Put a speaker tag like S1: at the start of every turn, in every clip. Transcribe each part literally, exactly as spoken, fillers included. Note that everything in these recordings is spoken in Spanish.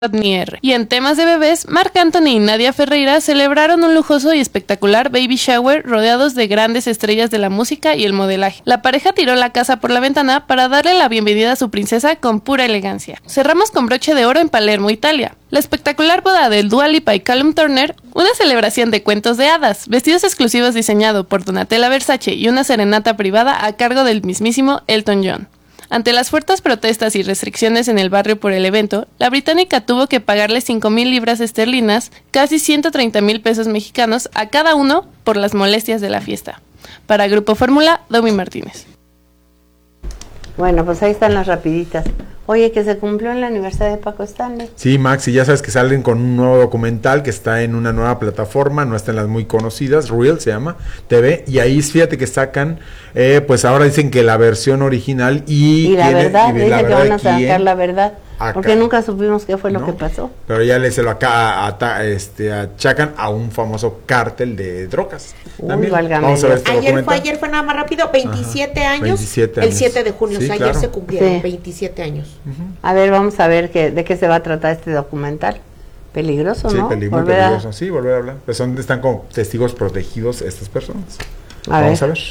S1: Rodney R. Y en temas de bebés, Marc Anthony y Nadia Ferreira celebraron un lujoso y espectacular baby shower rodeados de grandes estrellas de la música y el modelaje. La pareja tiró la casa por la ventana para darle la bienvenida a su princesa con pura elegancia. Cerramos con broche de oro en Palermo, Italia. La espectacular boda de Dua Lipa y Callum Turner, una celebración de cuentos de hadas, vestidos exclusivos diseñados por Donatella Versace y una serenata privada a cargo del mismísimo Elton John. Ante las fuertes protestas y restricciones en el barrio por el evento, la británica tuvo que pagarle cinco mil libras esterlinas, casi ciento treinta mil pesos mexicanos, a cada uno por las molestias de la fiesta. Para Grupo Fórmula, Domi Martínez.
S2: Bueno, pues ahí están las rapiditas. Oye, que se cumplió en el aniversario de Paco Stanley.
S3: Sí, Max, y ya sabes que salen con un nuevo documental que está en una nueva plataforma, no está en las muy conocidas, Reel se llama, T V, y ahí fíjate que sacan, eh, pues ahora dicen que la versión original y...
S2: Y la
S3: quién,
S2: verdad,
S3: y
S2: dice
S3: la
S2: que
S3: verdad
S2: van a sacar
S3: quién,
S2: la verdad,
S3: acá,
S2: porque nunca supimos qué fue lo
S3: ¿no?
S2: que pasó.
S3: Pero ya le se lo acá ata, este, achacan a un famoso cártel de drogas.
S2: Uy,
S3: También.
S2: válgame
S3: Vamos a ver este
S4: Ayer fue,
S3: documental.
S4: ayer fue nada más rápido, veintisiete
S3: Ajá,
S4: años,
S3: veintisiete
S4: el
S3: años.
S4: siete de junio,
S3: Sí,
S4: o sea,
S3: claro.
S4: ayer se cumplieron
S2: Sí.
S4: veintisiete años.
S3: Uh-huh.
S2: A ver, vamos a ver que, de qué se va a tratar este documental. Peligroso,
S3: Sí,
S2: ¿no?
S3: peligro, muy
S2: Volver a-
S3: peligroso. Sí, volver a hablar. Pues son, están como testigos protegidos estas personas.
S2: A
S3: Vamos
S2: ver.
S3: a ver.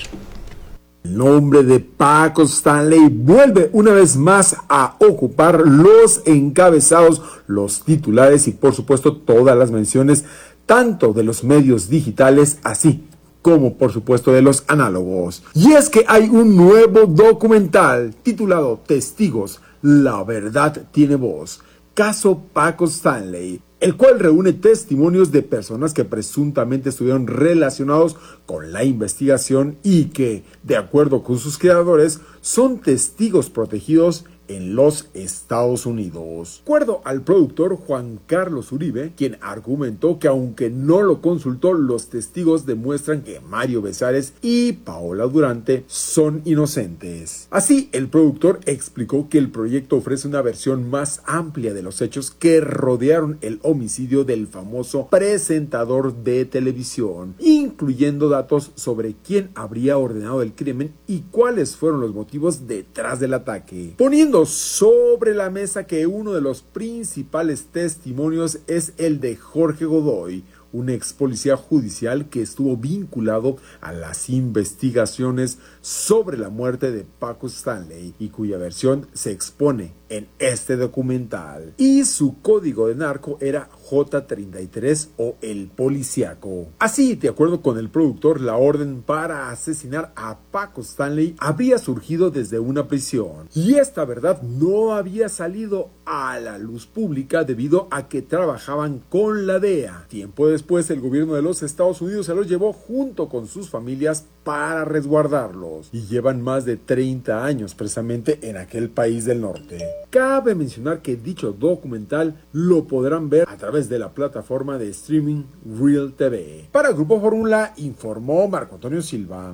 S5: El nombre de Paco Stanley vuelve una vez más a ocupar los encabezados, los titulares y por supuesto todas las menciones, tanto de los medios digitales así como por supuesto de los análogos. Y es que hay un nuevo documental titulado Testigos, la verdad tiene voz, caso Paco Stanley, el cual reúne testimonios de personas que presuntamente estuvieron relacionados con la investigación y que, de acuerdo con sus creadores, son testigos protegidos en los Estados Unidos. De acuerdo al productor Juan Carlos Uribe, quien argumentó que aunque no lo consultó, los testigos demuestran que Mario Besares y Paola Durante son inocentes. Así, el productor explicó que el proyecto ofrece una versión más amplia de los hechos que rodearon el homicidio del famoso presentador de televisión, incluyendo datos sobre quién habría ordenado el crimen y cuáles fueron los motivos detrás del ataque, poniendo sobre la mesa que uno de los principales testimonios es el de Jorge Godoy, un ex policía judicial que estuvo vinculado a las investigaciones sobre la muerte de Paco Stanley y cuya versión se expone en este documental. Y su código de narco era J treinta y tres o el policíaco. Así, de acuerdo con el productor, la orden para asesinar a Paco Stanley habría surgido desde una prisión. Y esta verdad no había salido a la luz pública debido a que trabajaban con la D E A. Tiempo después, el gobierno de los Estados Unidos se los llevó junto con sus familias para resguardarlos. Y llevan más de treinta años precisamente en aquel país del norte. Cabe mencionar que dicho documental lo podrán ver a través de la plataforma de streaming Reel T V. Para Grupo Fórmula informó Marco Antonio Silva.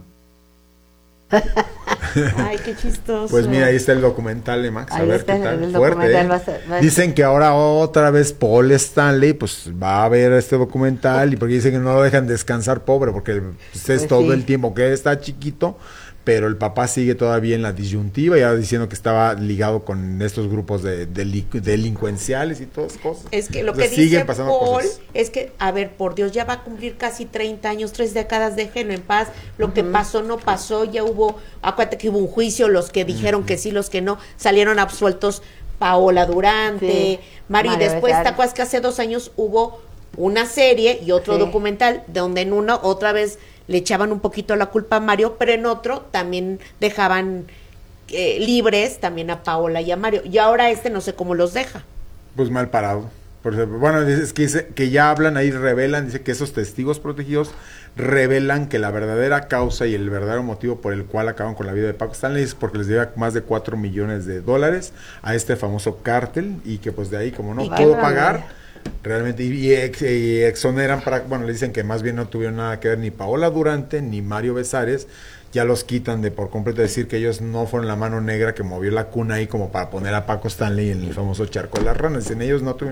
S4: Ay, qué chistoso.
S3: Pues mira, ahí está el documental de Max, a
S2: Ahí
S3: ver
S2: está
S3: qué tal,
S2: el
S3: fuerte,
S2: documental,
S3: ¿eh?
S2: va a ser- va a
S3: Dicen que ahora otra vez Paul Stanley, pues va a ver este documental, y porque dicen que no lo dejan descansar, pobre, porque pues, es
S2: Pues
S3: todo
S2: sí.
S3: el tiempo que él está chiquito, pero el papá sigue todavía en la disyuntiva, ya diciendo que estaba ligado con estos grupos de, de delincuenciales y todas esas cosas.
S4: Es que lo
S3: O sea,
S4: que dice
S3: siguen pasando
S4: Paul
S3: cosas.
S4: es que, a ver, por Dios, ya va a cumplir casi treinta años, tres décadas, déjenlo en paz. Lo que pasó no pasó, ya hubo, acuérdate que hubo un juicio, los que dijeron que sí, los que no, salieron absueltos Paola Durante,
S2: Sí,
S4: Mario, y
S2: Mario
S4: después, ¿te
S2: Besares.
S4: acuerdas que hace dos años hubo una serie y otro
S2: Sí.
S4: documental, donde en uno otra vez le echaban un poquito la culpa a Mario, pero en otro también dejaban eh, libres también a Paola y a Mario, y ahora este no sé cómo los deja.
S3: Pues mal parado. Por ejemplo, bueno, es que, dice, que ya hablan ahí, revelan, dice que esos testigos protegidos revelan que la verdadera causa y el verdadero motivo por el cual acaban con la vida de Paco Stanley es porque les debía más de cuatro millones de dólares a este famoso cártel y que pues de ahí como no
S4: Y
S3: pudo
S2: que-
S3: pagar, realmente, y, y ex- y exoneran para, bueno, le dicen que más bien no tuvieron nada que ver ni Paola Durante ni Mario Besares, ya los quitan de por completo, decir que ellos no fueron la mano negra que movió la cuna ahí como para poner a Paco Stanley en el famoso charco de las ranas, dicen ellos no tuvieron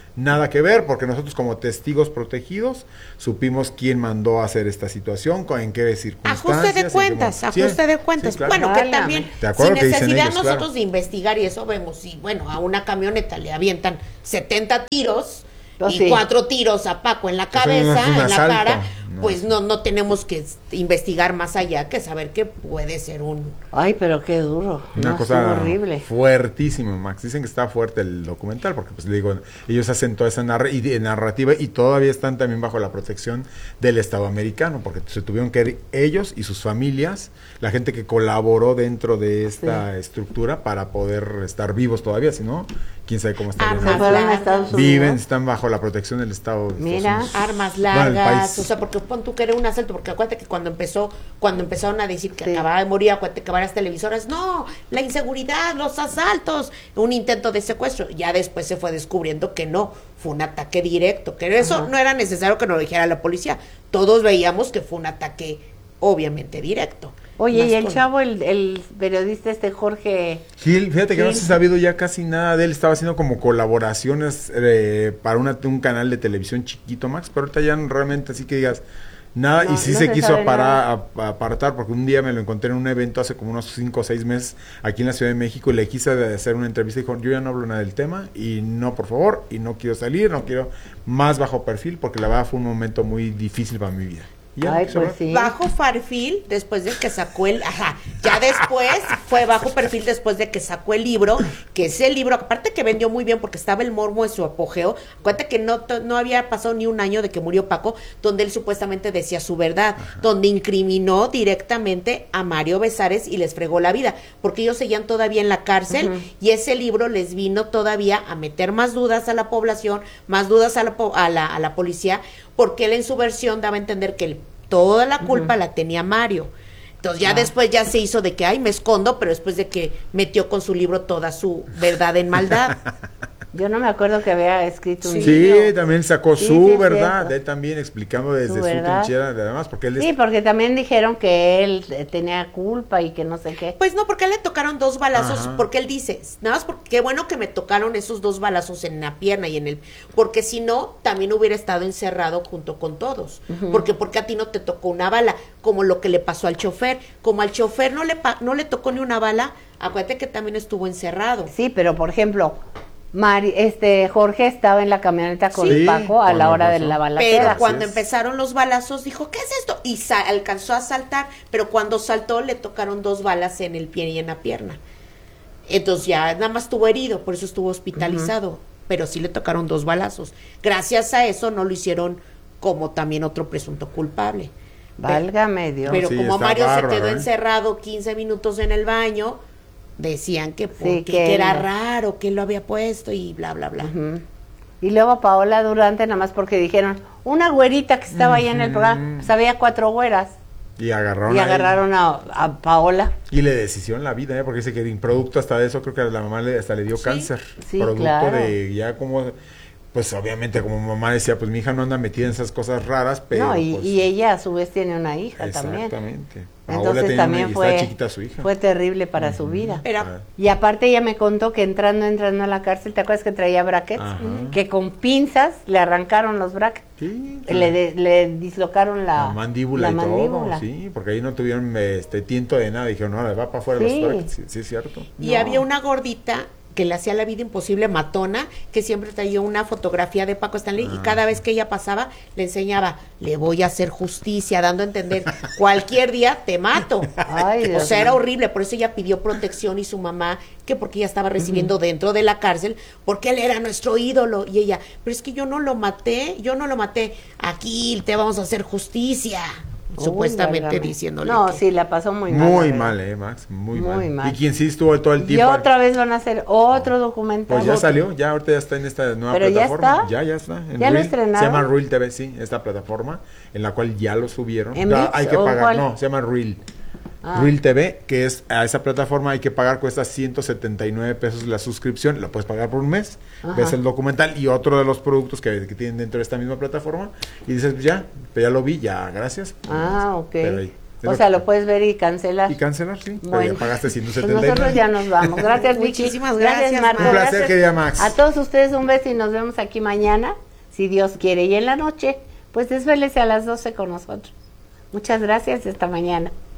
S3: nada que ver, porque nosotros como testigos protegidos supimos quién mandó a hacer esta situación, con- en qué circunstancias.
S4: Ajuste de
S3: en qué
S4: cuentas,
S3: mo- Sí,
S4: ajuste de cuentas.
S3: sí, claro.
S4: Bueno, que
S2: Válgame.
S4: también,
S3: De acuerdo
S4: sin
S3: que dicen
S4: necesidad
S3: ellos,
S4: nosotros
S3: claro.
S4: de investigar y eso vemos, si bueno, a una camioneta le avientan setenta tiros
S2: Pues
S4: y
S2: sí.
S4: cuatro tiros a Paco en la
S3: Eso no
S4: cabeza,
S3: es un
S4: en la
S3: asalto,
S4: cara,
S3: no.
S4: pues no, no tenemos que este, investigar más allá que saber que puede ser un...
S2: Ay, pero qué duro.
S3: Una
S2: No,
S3: cosa
S2: estuvo horrible.
S3: fuertísima, Max. Dicen que está fuerte el documental porque, pues, le digo, ellos hacen toda esa narra- y de- narrativa y todavía están también bajo la protección del Estado americano porque se tuvieron que ir ellos y sus familias, la gente que colaboró dentro de esta estructura para poder estar vivos todavía, si no, quién sabe cómo
S4: Armas
S3: estarían.
S2: Se fueron a
S4: largas.
S2: Estados Unidos.
S3: Viven, están bajo la protección del Estado. de
S2: Mira.
S3: Estados Unidos.
S4: armas
S3: Bueno, el
S4: largas,
S3: país.
S4: o sea, porque pon tú que era un asalto, porque acuérdate que cuando empezó, cuando empezaron a decir que
S2: Sí.
S4: acababa de morir, acuérdate que varias televisoras, no, la inseguridad, los asaltos, un intento de secuestro, ya después se fue descubriendo que no, fue un ataque directo, que eso
S2: Ajá.
S4: no era necesario que nos lo dijera la policía, todos veíamos que fue un ataque obviamente directo.
S2: Oye,
S4: Más
S2: y el
S4: con-
S2: chavo, el, el periodista este Jorge,
S3: Gil, fíjate que no
S2: Gil.
S3: se ha sabido ya casi nada de él, estaba haciendo como colaboraciones eh, para una, un canal de televisión chiquito, Max, pero ahorita ya no realmente así que digas nada,
S2: No,
S3: y sí
S2: no
S3: se,
S2: se
S3: quiso
S2: sabe
S3: aparar, a- apartar, porque un día me lo encontré en un evento hace como unos cinco o seis meses aquí en la Ciudad de México y le quise hacer una entrevista y dijo, yo ya no hablo nada del tema y no, por favor, y no quiero salir, no quiero más bajo perfil, porque la verdad fue un momento muy difícil para mi vida. Y ya,
S2: ay,
S3: se
S2: pues
S3: va.
S2: sí.
S4: Bajo perfil, después de que sacó el, ajá, ya después fue bajo perfil después de que sacó el libro, que ese libro, aparte que vendió muy bien porque estaba el morbo en su apogeo, acuérdate que no, to- no había pasado ni un año de que murió Paco, donde él supuestamente decía su verdad, donde incriminó directamente a Mario Besares y les fregó la vida, porque ellos seguían todavía en la cárcel y ese libro les vino todavía a meter más dudas a la población, más dudas a la, po- a la, a la policía, porque él en su versión daba a entender que el- toda la culpa la tenía Mario. Entonces ya después ya se hizo de que, ay, me escondo, pero después de que metió con su libro toda su verdad en maldad.
S2: Yo no me acuerdo que había escrito un
S3: Sí,
S2: libro.
S3: también sacó
S2: Sí,
S3: su
S2: sí, es
S3: verdad,
S2: cierto.
S3: él también explicando desde
S2: Su
S3: su,
S2: verdad.
S3: trinchera, además, porque él es
S2: Sí, porque también dijeron que él eh, tenía culpa y que no sé qué.
S4: Pues no, porque a él le tocaron dos balazos,
S3: Ajá.
S4: porque él dice, nada más porque qué bueno que me tocaron esos dos balazos en la pierna y en el, porque si no, también hubiera estado encerrado junto con todos, porque porque a ti no te tocó una bala, como lo que le pasó al chofer, como al chofer no le pa- no le tocó ni una bala, acuérdate que también estuvo encerrado.
S2: Sí, pero por ejemplo, Mari, este Jorge estaba en la camioneta con
S3: Sí,
S2: Paco a la
S3: cuando
S2: hora de
S3: pasó.
S2: la balacera.
S4: Pero cuando
S3: Así es.
S4: empezaron los balazos dijo, ¿qué es esto? Y sa- alcanzó a saltar, pero cuando saltó le tocaron dos balas en el pie y en la pierna. Entonces ya nada más estuvo herido, por eso estuvo hospitalizado, pero sí le tocaron dos balazos. Gracias a eso no lo hicieron como también otro presunto culpable.
S2: Válgame Dios.
S4: Pero
S3: Sí,
S4: como
S3: está
S4: Mario
S3: bárbaro,
S4: se quedó
S3: ¿eh?
S4: encerrado quince minutos en el baño, decían que, porque,
S2: Sí, que
S4: que era
S2: él-
S4: raro, que él lo había puesto y bla, bla, bla.
S2: Ujú. Y luego Paola Durante, nada más porque dijeron, una güerita que estaba ahí en el programa, pues había cuatro güeras.
S3: y agarraron
S2: Y
S3: a él.
S2: agarraron a, a Paola.
S3: Y le deshicieron la vida, ¿eh? Porque dice que en producto hasta de eso creo que a la mamá le, hasta le dio
S4: Sí,
S3: cáncer.
S2: sí,
S3: producto
S2: claro.
S3: de ya como, pues obviamente como mamá decía, pues mi hija no anda metida en esas cosas raras, pero
S2: no, y,
S3: pues,
S2: y ella a su vez tiene una hija también.
S3: exactamente. Paola
S2: Entonces
S3: tenía una-
S2: también
S3: y
S2: fue,
S3: estaba chiquita su hija.
S2: fue terrible para su vida.
S4: Pero
S3: Ah.
S2: Y aparte ella me contó que entrando, entrando a la cárcel, ¿te acuerdas que traía brackets?
S3: Ajá.
S2: Que con pinzas le arrancaron los brackets.
S3: Sí,
S2: Le, de- le dislocaron la,
S3: la mandíbula
S2: la
S3: y
S2: mandíbula.
S3: todo, sí, porque ahí no tuvieron este tiento de nada, dijeron, no, le va para afuera
S2: Sí.
S3: los brackets, sí, sí es cierto.
S4: Y
S2: No.
S4: había una gordita que le hacía la vida imposible, matona, que siempre traía una fotografía de Paco Stanley y cada vez que ella pasaba le enseñaba, le voy a hacer justicia, dando a entender, cualquier día te mato.
S2: Ay,
S4: o
S2: Dios
S4: sea, era
S2: mío.
S4: horrible, por eso ella pidió protección y su mamá, que porque ella estaba recibiendo dentro de la cárcel, porque él era nuestro ídolo. Y ella, pero es que yo no lo maté, yo no lo maté, aquí te vamos a hacer justicia.
S2: Uy,
S4: Supuestamente
S2: válgame.
S4: diciéndole.
S2: No,
S4: que-
S2: sí, la pasó muy mal.
S3: Muy
S2: la
S3: mal,
S2: verdad.
S3: eh, Max, muy,
S2: Muy
S3: mal.
S2: mal.
S3: Y quien sí estuvo todo el
S2: Y
S3: tiempo.
S2: otra vez van a hacer otro documental.
S3: Pues ya salió, ya ahorita ya está en esta nueva
S2: ¿Pero ya
S3: plataforma.
S2: está?
S3: Ya, ya está. en
S2: ¿Ya lo
S3: Reel.
S2: estrenaron?
S3: Se llama Reel T V, sí, esta plataforma en la cual ya lo subieron.
S2: ¿En
S3: Ya
S2: ViX
S3: hay que
S2: o
S3: pagar,
S2: cuál?
S3: no, se llama Reel.
S2: Ah.
S3: Reel T V, que es a esa plataforma hay que pagar, cuesta ciento setenta y nueve pesos la suscripción, la puedes pagar por un mes,
S2: Ajá.
S3: ves el documental y otro de los productos que, que tienen dentro de esta misma plataforma y dices, pues ya, pues ya lo vi, ya, gracias.
S2: Ah, ok.
S3: Pero ahí,
S2: O sea, lo puedes ver y cancelar.
S3: Y cancelar, sí. Pero
S2: Bueno.
S3: ya pagaste ciento
S2: Pues
S3: setenta y nueve.
S2: nosotros ya nos vamos. Gracias, Vicky.
S4: Muchísimas gracias,
S2: Marco.
S3: Un placer,
S2: Gracias
S3: querida Max.
S2: a todos ustedes un beso y nos vemos aquí mañana, si Dios quiere. Y en la noche, pues desvélese a las doce con nosotros. Muchas gracias y hasta mañana.